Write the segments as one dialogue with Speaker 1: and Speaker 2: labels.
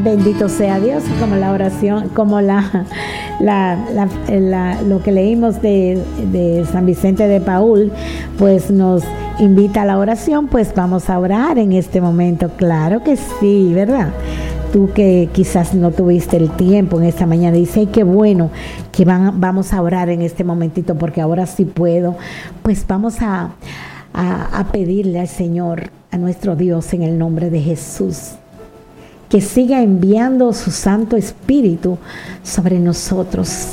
Speaker 1: Bendito sea Dios, como la oración, como lo que leímos de San Vicente de Paúl, pues nos invita a la oración. Pues vamos a orar en este momento. Claro que sí, ¿verdad? Tú que quizás no tuviste el tiempo en esta mañana, dice, ay, qué bueno que vamos a orar en este momentito, porque ahora sí puedo. Pues vamos a pedirle al Señor, a nuestro Dios, en el nombre de Jesús, que siga enviando su Santo Espíritu sobre nosotros.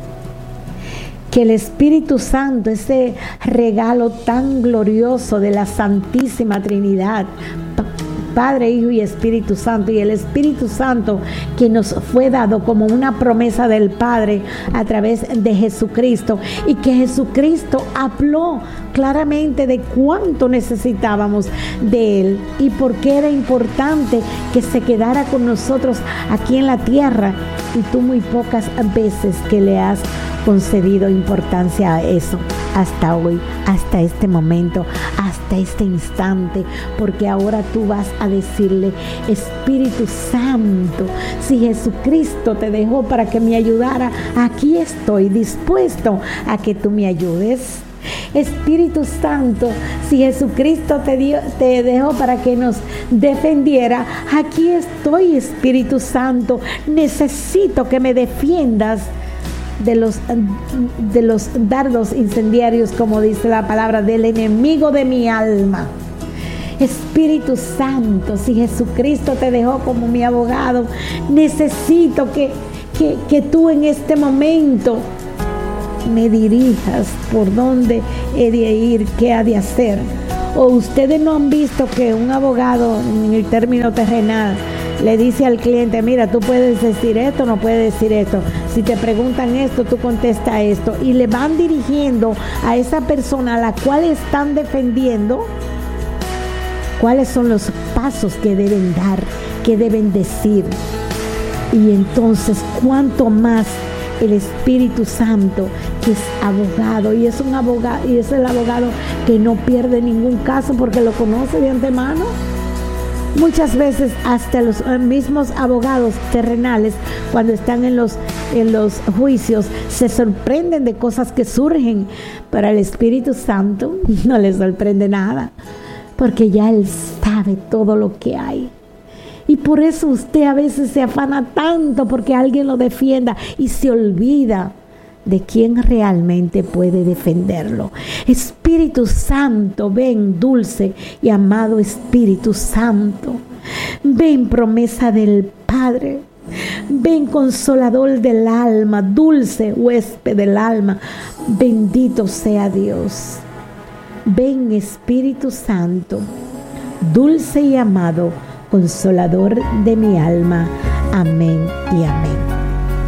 Speaker 1: Que el Espíritu Santo, ese regalo tan glorioso de la Santísima Trinidad, Padre, Hijo y Espíritu Santo, y el Espíritu Santo que nos fue dado como una promesa del Padre a través de Jesucristo, y que Jesucristo habló claramente de cuánto necesitábamos de Él y por qué era importante que se quedara con nosotros aquí en la tierra, y tú muy pocas veces que le has concedido importancia a eso hasta hoy, hasta este momento, hasta este instante, porque ahora tú vas a decirle, Espíritu Santo, si Jesucristo te dejó para que me ayudara, aquí estoy dispuesto a que tú me ayudes. Espíritu Santo, si Jesucristo te dejó para que nos defendiera, aquí estoy, Espíritu Santo, necesito que me defiendas de los dardos incendiarios, como dice la palabra, del enemigo de mi alma. Espíritu Santo, si Jesucristo te dejó como mi abogado, necesito que tú en este momento me dirijas por dónde he de ir, qué ha de hacer. O ustedes no han visto que un abogado, en el término terrenal, le dice al cliente, mira, tú puedes decir esto, no puedes decir esto. Si te preguntan esto, tú contesta esto. Y le van dirigiendo a esa persona a la cual están defendiendo cuáles son los pasos que deben dar, que deben decir. Y entonces, cuánto más el Espíritu Santo, que es abogado, y es un abogado, y es el abogado que no pierde ningún caso porque lo conoce de antemano. Muchas veces hasta los mismos abogados terrenales, cuando están en los juicios, se sorprenden de cosas que surgen. Para el Espíritu Santo no le sorprende nada, porque ya Él sabe todo lo que hay. Y por eso usted a veces se afana tanto porque alguien lo defienda y se olvida de quién realmente puede defenderlo. Espíritu Santo, ven, dulce y amado Espíritu Santo. Ven, promesa del Padre. Ven, consolador del alma, dulce huésped del alma. Bendito sea Dios. Ven, Espíritu Santo, dulce y amado, consolador de mi alma. Amén y amén.